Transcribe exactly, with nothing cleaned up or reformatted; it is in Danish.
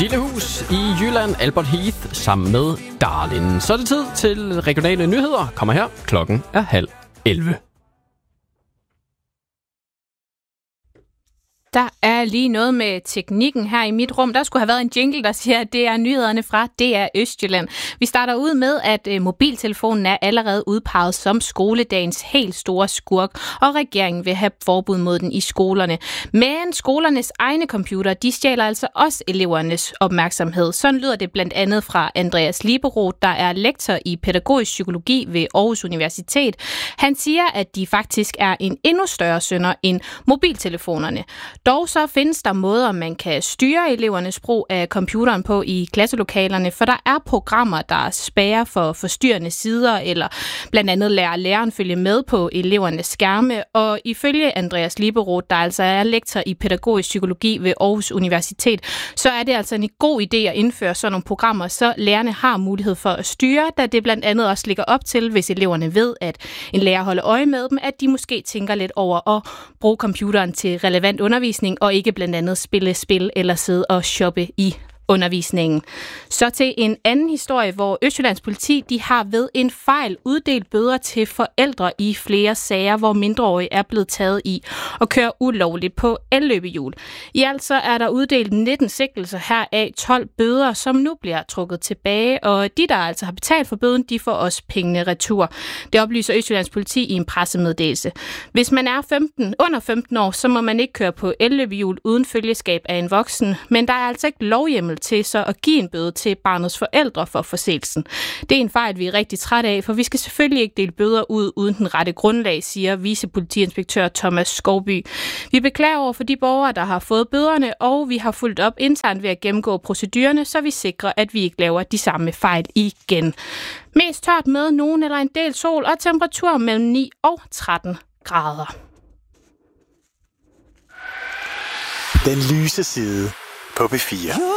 Lille hus i Jylland, Albert Heath, sammen med Darlin. Så er det tid til regionale nyheder. Kommer her. Klokken er halv elleve. Der er lige noget med teknikken her i mit rum. Der skulle have været en jingle, der siger, at det er nyhederne fra D R Østjylland. Vi starter ud med, at mobiltelefonen er allerede udpeget som skoledagens helt store skurk, og regeringen vil have forbud mod den i skolerne. Men skolernes egne computer, de stjæler altså også elevernes opmærksomhed. Sådan lyder det blandt andet fra Andreas Liberoth, der er lektor i pædagogisk psykologi ved Aarhus Universitet. Han siger, at de faktisk er en endnu større synder end mobiltelefonerne. Dog så findes der måder, man kan styre elevernes brug af computeren på i klasselokalerne, for der er programmer, der spærrer for forstyrrende sider, eller blandt andet lærer læreren følge med på elevernes skærme. Og ifølge Andreas Liberoth, der altså er lektor i pædagogisk psykologi ved Aarhus Universitet, så er det altså en god idé at indføre sådan nogle programmer, så lærerne har mulighed for at styre, da det blandt andet også ligger op til, hvis eleverne ved, at en lærer holder øje med dem, at de måske tænker lidt over at bruge computeren til relevant undervisning, og ikke blandt andet spille spil eller sidde og shoppe i undervisningen. Så til en anden historie, hvor Østjyllands politi de har ved en fejl uddelt bøder til forældre i flere sager, hvor mindreårige er blevet taget i og kører ulovligt på elløbehjul. I alt så er der uddelt nitten sigtelser, heraf tolv bøder, som nu bliver trukket tilbage, og de, der altså har betalt for bøden, de får også pengene retur. Det oplyser Østjyllands politi i en pressemeddelelse. Hvis man er femten, under femten år, så må man ikke køre på elløbehjul uden følgeskab af en voksen, men der er altså ikke lovhjemmel til så at give en bøde til barnets forældre for forseelsen. Det er en fejl, vi er rigtig træt af, for vi skal selvfølgelig ikke dele bøder ud uden den rette grundlag, siger vicepolitiinspektør Thomas Skovby. Vi beklager over for de borgere, der har fået bøderne, og vi har fulgt op internt ved at gennemgå procedurerne, så vi sikrer, at vi ikke laver de samme fejl igen. Mest tørt med nogen eller en del sol og temperatur mellem ni og tretten grader. Den lyse side på B fire.